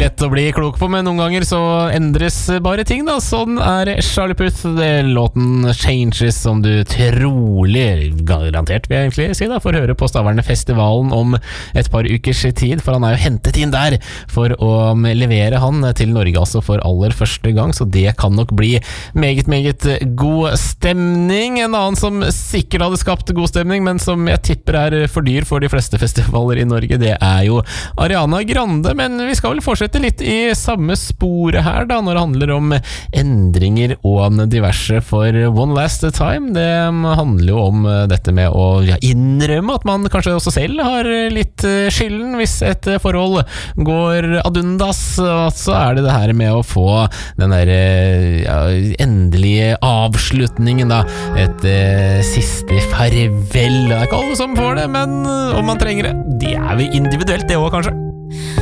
lett å bli klok på, men noen ganger så endres bare ting da. Sånn Charlie Puth, det låten Changes, som du trolig, garantert vil jeg egentlig si da, får høre på Stavernefestivalen om et par ukers tid, for han jo hentet inn der for å levere han til Norge altså for aller første gang, så det kan nok bli meget god stemning. En annen som sikkert hadde skapt god stemning, men som jeg tipper for dyr for de fleste festivaler i Norge, det jo Ariana Grande, men vi skal vel fortsette litt i samme sporet her da, når det handler om endringer og diverse. For One Last Time, det handler jo om dette med å innrømme at man kanskje også selv har litt skylden hvis et forhold går ad undas, og så det her med å få den der endelige avslutningen da, et siste farvel. Det ikke alle som får det, men om man trenger det, det vi individuelt det også kanskje.